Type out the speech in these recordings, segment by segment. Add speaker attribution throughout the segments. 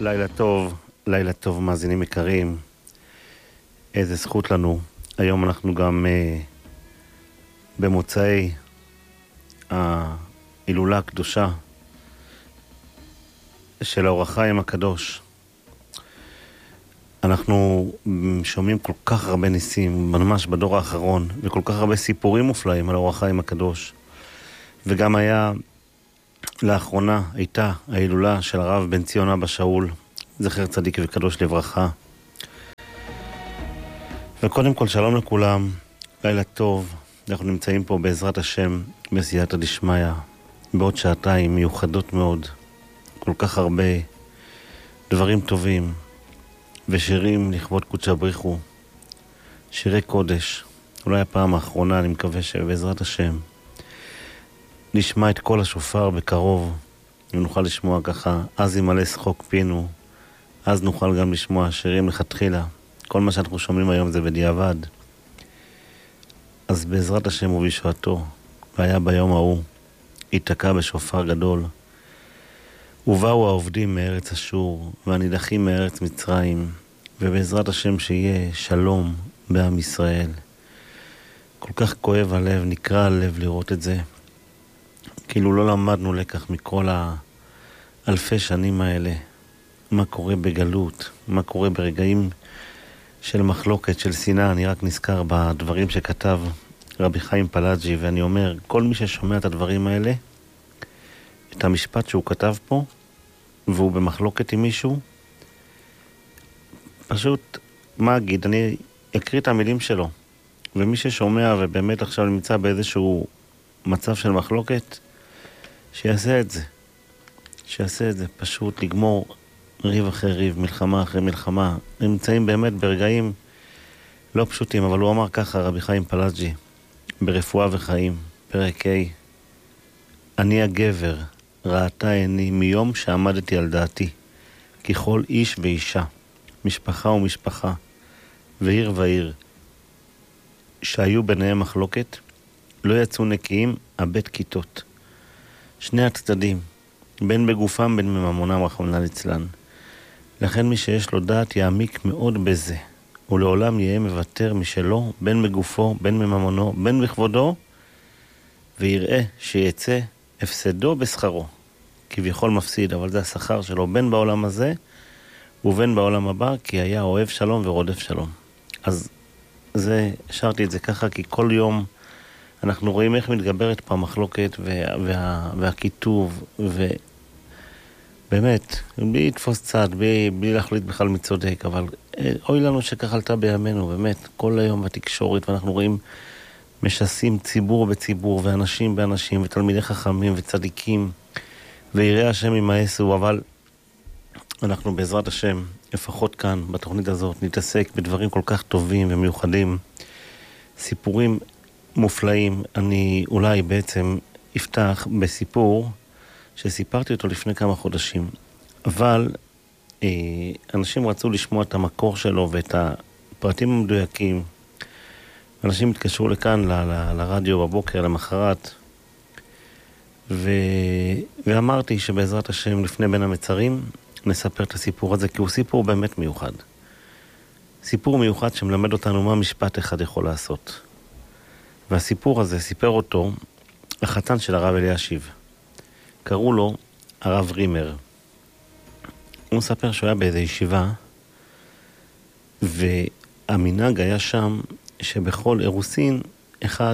Speaker 1: לילה טוב מאזינים יקרים, איזה זכות לנו. היום אנחנו גם במוצאי ההילולה הקדושה של האור החיים הקדוש. אנחנו שומעים כל כך הרבה ניסים, ממש בדור האחרון, וכל כך הרבה סיפורים מופלאים על האור החיים הקדוש. וגם לאחרונה הייתה ההילולה של הרב בן ציון אבא שאול, זכר צדיק וקדוש לברכה. וקודם כל שלום לכולם, לילה טוב. אנחנו נמצאים פה בעזרת השם בסייעתא דשמיא בעוד שעתיים מיוחדות מאוד, כל כך הרבה דברים טובים ושירים לכבוד קודשא בריחו, שירי קודש. אולי הפעם האחרונה, אני מקווה שבעזרת השם נשמע את כל השופר בקרוב ונוכל לשמוע ככה, אז ימלא שחוק פינו, אז נוכל גם לשמוע שירים לכתחילה. כל מה שאנחנו שומעים היום זה בדיעבד. אז בעזרת השם ובישועתו, והיה ביום ההוא, התקע בשופר גדול, ובאו העובדים מארץ אשור, והנידחים מארץ מצרים, ובעזרת השם שיהיה שלום בעם ישראל. כל כך כואב הלב, נקרע הלב לראות את זה. כאילו לא למדנו לקח מכל האלפי שנים האלה. מה קורה בגלות, מה קורה ברגעים של מחלוקת, של שנאה. אני רק נזכר בדברים שכתב רבי חיים פלאג'י, ואני אומר, כל מי ששומע את הדברים האלה, את המשפט שהוא כתב פה, והוא במחלוקת עם מישהו, פשוט, מה אגיד? אני אקריא את המילים שלו, ומי ששומע ובאמת עכשיו נמצא באיזשהו מצב של מחלוקת, שיעשה את זה. שיעשה את זה, פשוט לגמור ריב אחרי ריב, מלחמה אחרי מלחמה. נמצאים באמת ברגעים לא פשוטים, אבל הוא אמר ככה, רבי חיים פלאג'י, ברפואה וחיים, פרק ה': אני הגבר, ראתה עיני מיום שעמדתי על דעתי, ככל איש ואישה, משפחה ומשפחה, ועיר ועיר, שהיו ביניהם מחלוקת, לא יצאו נקיים הבית כיתות. שני הצדדים, בין בגופם בין מממונם רחמנא ליצלן. לכן מי שיש לו דעת יעמיק מאוד בזה, ולעולם יהיה מוותר משלו, בין בגופו, בין מממונו, בין בכבודו, ויראה שיצא הפסדו בשכרו. כביכול מפסיד, אבל זה השכר שלו, בין בעולם הזה ובין בעולם הבא, כי היה אוהב שלום ורודף שלום. אז השארתי את זה ככה, כי כל יום אנחנו רואים איך מתגברת פה המחלוקת והכיתוב, ובאמת, בלי לתפוס צד, בלי להחליט בכלל מי צודק, אבל אוי לנו שכך עלתה בימינו, באמת, כל היום בתקשורת, ואנחנו רואים משסים ציבור בציבור, ואנשים באנשים, ותלמידי חכמים וצדיקים, ויראי השם ימאסו, אבל אנחנו בעזרת השם, לפחות כאן, בתוכנית הזאת, נתעסק בדברים כל כך טובים ומיוחדים, סיפורים מופלאים. אני אולי בעצם אפתח בסיפור שסיפרתי אותו לפני כמה חודשים, אבל אנשים רצו לשמוע את המקור שלו ואת הפרטים המדויקים. אנשים התקשרו לכאן לרדיו בבוקר למחרת, ואמרתי שבעזרת השם לפני בין המצרים נספר את הסיפור הזה, כי הוא סיפור באמת מיוחד. סיפור מיוחד שמלמד אותנו מה משפט אחד יכול לעשות. והסיפור הזה סיפר אותו החתן של הרב אלישיב. קראו לו הרב רימר. הוא מספר שהוא היה באיזו ישיבה, והמנהג היה שם שבכל אירוסין אחד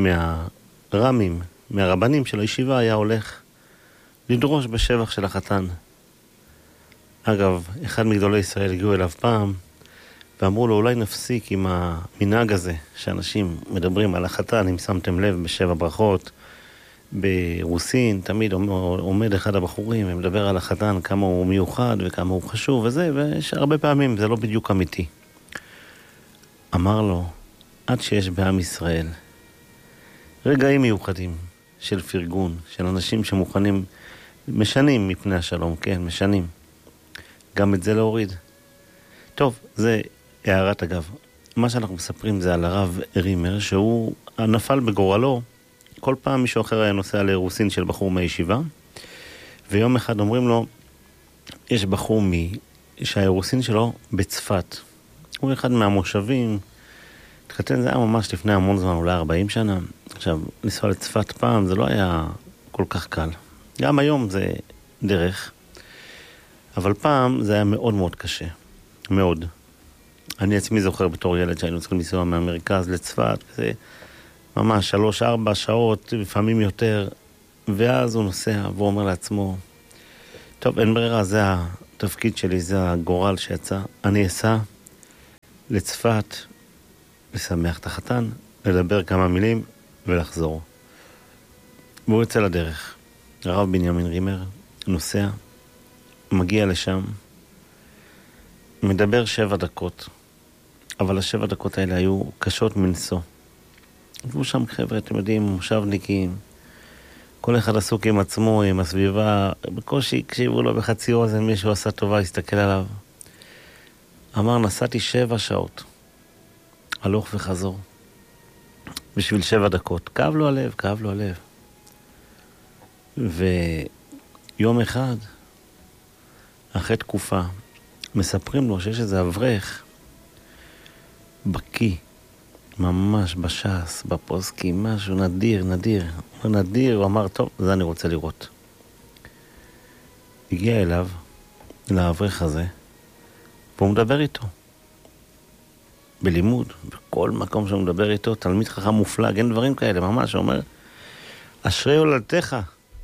Speaker 1: מהרבנים של הישיבה היה הולך לדרוש בשבח של החתן. אגב, אחד מגדולי ישראל הגיעו אליו פעם ואמרו לו, אולי נפסיק עם המנהג הזה שאנשים מדברים על החתן. אם שמתם לב, בשבע ברכות ברוסין תמיד עומד אחד הבחורים ומדבר על החתן, כמה הוא מיוחד וכמה הוא חשוב וזה, והרבה פעמים זה לא בדיוק אמיתי. אמר לו, עד שיש בעם ישראל רגעים מיוחדים של פרגון, של אנשים שמוכנים, משנים מפני השלום, כן, משנים, גם את זה להוריד. טוב, זה הערת אגב. מה שאנחנו מספרים זה על הרב רימר, שהוא נפל בגורלו. כל פעם מישהו אחר היה נוסע לאירוסין של בחור מהישיבה, ויום אחד אומרים לו, יש בחור שהאירוסין שלו בצפת. הוא אחד מהמושבים, התחתן, זה היה ממש לפני המון זמן, אולי 40 שנה. עכשיו, לנסוע לצפת פעם, זה לא היה כל כך קל. גם היום זה דרך, אבל פעם זה היה מאוד מאוד קשה. מאוד. אני עצמי זוכר בתור ילד שהיינו צריכים לנסוע מהמרכז לצפת, וזה ממש 3-4 שעות, לפעמים יותר, ואז הוא נוסע והוא אומר לעצמו, טוב, אין ברירה, זה התפקיד שלי, זה הגורל שיצא. אני אסע לצפת, לשמח את החתן, לדבר כמה מילים ולחזור. והוא יוצא לדרך. הרב בנימין רימר נוסע, מגיע לשם, מדבר 7 דקות, אבל 7 דקות האלה היו קשות מנשוא. והוא שם חבר'ה, אתם יודעים, מושבניקים, כל אחד עסוק עם עצמו, עם הסביבה, בקושי הקשיבו לו בחצי אוזן, מישהו עשה טובה, הסתכל עליו. אמר, נסעתי 7 שעות, הלוך וחזור, בשביל 7 דקות. כאב לו הלב, כאב לו הלב. ויום אחד, אחרי תקופה, מספרים לו שיש איזה אברך, בקי, ממש בש"ס, בפוסקים, משהו נדיר, הוא אמר, טוב, זה אני רוצה לראות. הגיע אליו, לאברך הזה, והוא מדבר איתו. בלימוד, בכל מקום שהוא מדבר איתו, תלמיד חכם מופלג, אין דברים כאלה, ממש, הוא אומר, אשרי הולדתך.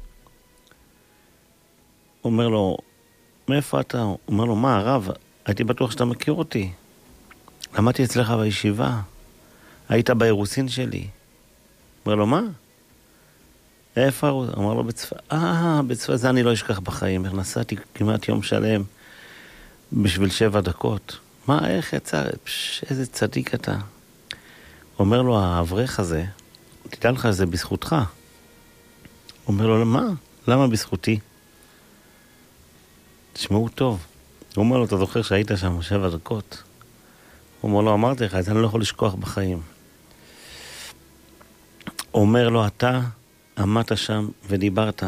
Speaker 1: הוא אומר לו, מאיפה אתה? הוא אומר לו, מה, הרב? הייתי בטוח שאתה מכיר אותי. למדתי אצלך בישיבה. היית באירוסין שלי. אומר לו, מה? איפה האירוסין? אמר לו, בצפת. בצפת, זה אני לא אשכח בחיים. נסעתי כמעט יום שלם בשביל 7 דקות. מה, איך יצא? איזה צדיק אתה. אומר לו, האברך הזה, תדע לך, זה בזכותך. אומר לו, מה? למה בזכותי? תשמעו טוב. הוא אומר לו, אתה זוכר שהיית שם 7 דקות? הוא אומר לו, אמרתי לך, אני לא יכול לשכוח בחיים. הוא אומר לו, אתה עמדת שם ודיברת.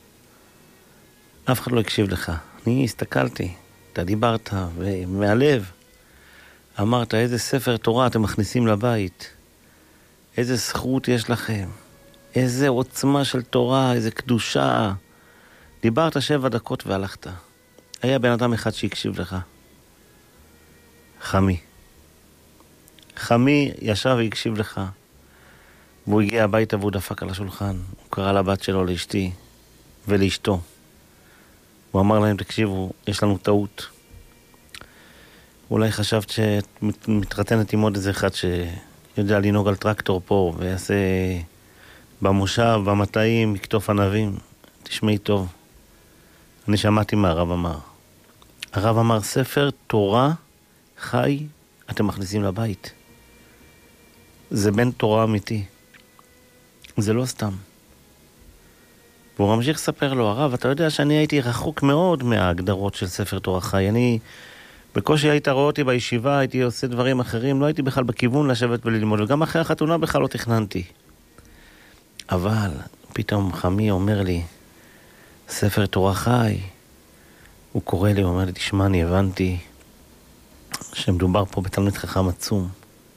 Speaker 1: אף אחד לא הקשיב לך. אני הסתכלתי, אתה דיברת, ומהלב אמרת, איזה ספר תורה אתם מכניסים לבית. איזה זכות יש לכם. איזה עוצמה של תורה, איזה קדושה. דיברת 7 דקות והלכת. היה בן אדם אחד שהקשיב לך. חמי ישב והקשיב לך. והוא הגיע הביתה והוא דפק על השולחן. הוא קרא לבת שלו, לאשתי ולאשתו. הוא אמר להם, תקשיבו, יש לנו טעות. אולי חשבת שמתרתנת עם עוד איזה אחד שיודע לנהוג על טרקטור פה ויעשה במושב, במטעים, יקטוף ענבים. תשמעי טוב. אני שמעתי מה הרב אמר. הרב אמר, ספר תורה חי אתם מכניסים לבית. זה בן תורה אמיתי. זה לא סתם. והוא ממשיך לספר לו, הרב, אתה יודע שאני הייתי רחוק מאוד מההגדרות של ספר תורה חי. אני בקושי היית רואה אותי בישיבה, הייתי עושה דברים אחרים, לא הייתי בכלל בכיוון לשבת וללמוד, וגם אחרי החתונה בכלל לא תכננתי. אבל פתאום חמי אומר לי, ספר תורה חי. הוא קורא לי, הוא אומר לי, תשמע, אני הבנתי שמדובר פה בתלמיד חכם עצום.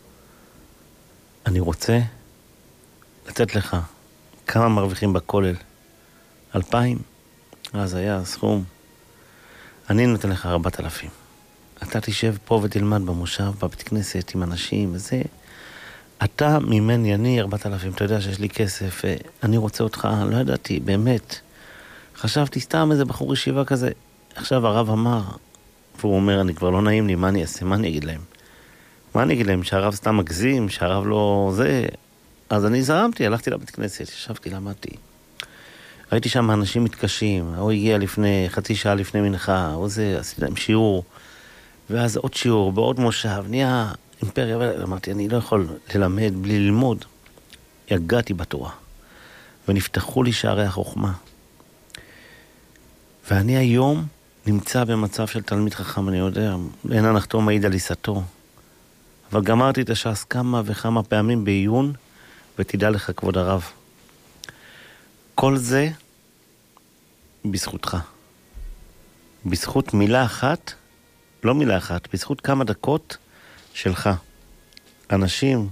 Speaker 1: אני רוצה לתת לך כמה מרוויחים בכולל. 2,000. אז היה סכום. אני נותן לך 4,000. אתה תשב פה ותלמד במושב, בבית כנסת עם אנשים וזה. אתה ממני, אני 4,000. אתה יודע שיש לי כסף. אני רוצה אותך, לא ידעתי, באמת. חשבתי סתם איזה בחור ישיבה כזה. עכשיו הרב אמר, והוא אומר, אני כבר לא נעים לי, מה אני אעשה? מה אני אגיד להם? מה אני אגיד להם? שהרב סתם מגזים, שהרב לא זה. אז אני זרמתי, הלכתי לבית כנסת, ישבתי, למדתי. ראיתי שם אנשים מתקשים, הוא הגיע לפני, חצי שעה לפני מנחה, או זה, עשיתי להם שיעור, ואז עוד שיעור, בעוד מושב, נהיה אימפריה, ואמרתי, אני לא יכול ללמד בלי ללמוד. הגעתי בתורה, ונפתחו לי שערי החוכמה. ואני היום נמצא במצב של תלמיד חכם, אני יודע, אין הנחתו מעיד על עיסתו. אבל גמרתי את הש"ס כמה וכמה פעמים בעיון, ותדע לך כבוד הרב. כל זה בזכותך. בזכות מילה אחת, לא מילה אחת, בזכות כמה דקות שלך. אנשים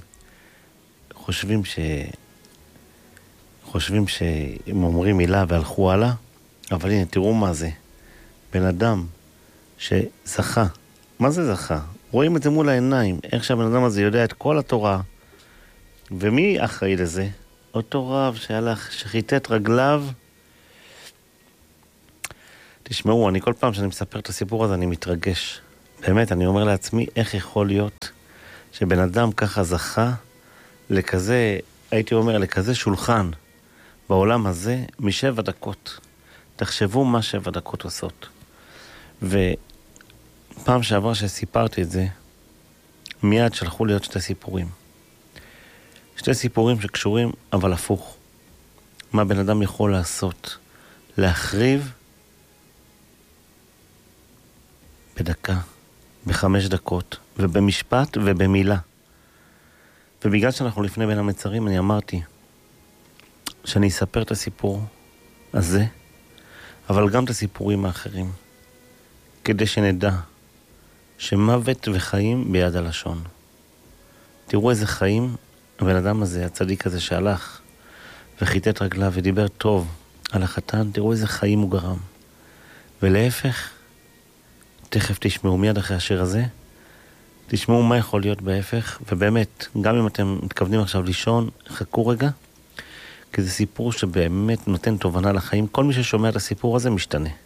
Speaker 1: חושבים שהם אומרים מילה והלכו הלאה, אבל הנה, תראו מה זה. בן אדם שזכה. מה זה זכה? רואים את זה מול העיניים, איך שהבן אדם הזה יודע את כל התורה. ומי אחראי לזה? אותו רב שהלך, שחיטט רגליו. תשמעו, אני כל פעם שאני מספר את הסיפור הזה, אני מתרגש. באמת, אני אומר לעצמי, איך יכול להיות שבן אדם ככה זכה לכזה, הייתי אומר, לכזה שולחן בעולם הזה מ7 דקות. תחשבו מה 7 דקות עושות. ופעם שעבר שסיפרתי את זה, מיד שלחו לי עוד 2 סיפורים. 2 סיפורים שקשורים, אבל הפוך. מה בן אדם יכול לעשות? להחריב בדקה, ב5 דקות, ובמשפט ובמילה. ובגלל שאנחנו לפני בין המצרים, אני אמרתי שאני אספר את הסיפור הזה, אבל גם את הסיפורים האחרים, כדי שנדע שמוות וחיים ביד הלשון. תראו איזה חיים הבן אדם הזה, הצדיק הזה שהלך וחיטט רגליו ודיבר טוב על החתן, תראו איזה חיים הוא גרם. ולהפך, תכף תשמעו מיד אחרי השיר הזה, תשמעו מה יכול להיות בהפך, ובאמת, גם אם אתם מתכוונים עכשיו לישון, חכו רגע, כי זה סיפור שבאמת נותן תובנה לחיים. כל מי ששומע את הסיפור הזה משתנה.